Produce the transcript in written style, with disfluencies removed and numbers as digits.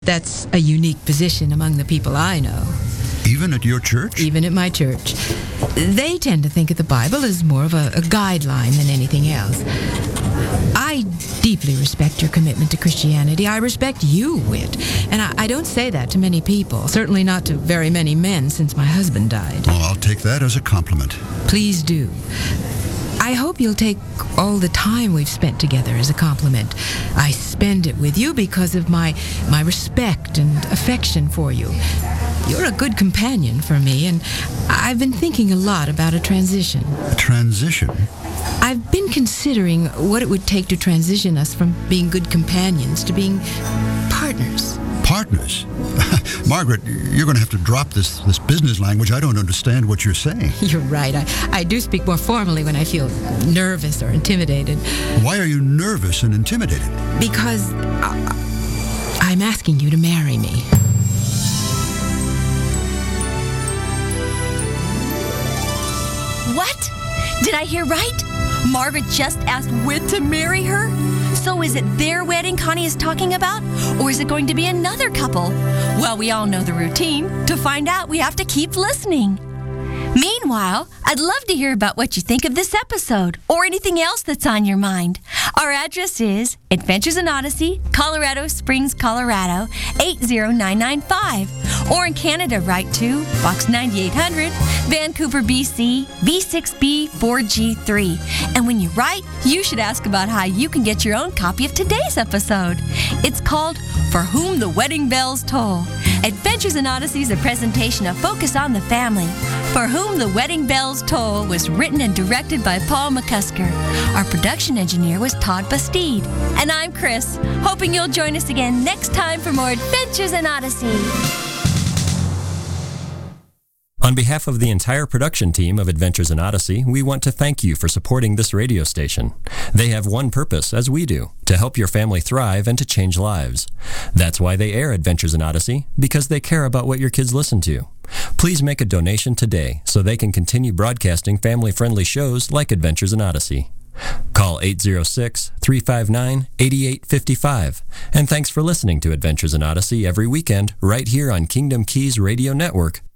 That's a unique position among the people I know. Even at your church? Even at my church. They tend to think of the Bible as more of a guideline than anything else. I deeply respect your commitment to Christianity. I respect you, Whit. And I don't say that to many people, certainly not to very many men since my husband died. Well, I'll take that as a compliment. Please do. I hope you'll take all the time we've spent together as a compliment. I spend it with you because of my respect and affection for you. You're a good companion for me, and I've been thinking a lot about a transition. A transition? I've been considering what it would take to transition us from being good companions to being partners. Partners? Margaret, you're going to have to drop this business language. I don't understand what you're saying. You're right. I do speak more formally when I feel nervous or intimidated. Why are you nervous and intimidated? Because I'm asking you to marry me. What? Did I hear right? Margaret just asked Whit to marry her? So is it their wedding Connie is talking about? Or is it going to be another couple? Well, we all know the routine. To find out, we have to keep listening. Meanwhile, I'd love to hear about what you think of this episode or anything else that's on your mind. Our address is Adventures in Odyssey, Colorado Springs, Colorado, 80995. Or in Canada, write to Box 9800, Vancouver, BC, V6B4G3. And when you write, you should ask about how you can get your own copy of today's episode. It's called For Whom the Wedding Bells Toll. Adventures in Odyssey is a presentation of Focus on the Family. For Whom the Wedding Bells Toll was written and directed by Paul McCusker. Our production engineer was Todd Bastide. And I'm Chris, hoping you'll join us again next time for more Adventures in Odyssey. On behalf of the entire production team of Adventures in Odyssey, we want to thank you for supporting this radio station. They have one purpose, as we do, to help your family thrive and to change lives. That's why they air Adventures in Odyssey, because they care about what your kids listen to. Please make a donation today so they can continue broadcasting family-friendly shows like Adventures in Odyssey. Call 806-359-8855. And thanks for listening to Adventures in Odyssey every weekend right here on Kingdom Keys Radio Network,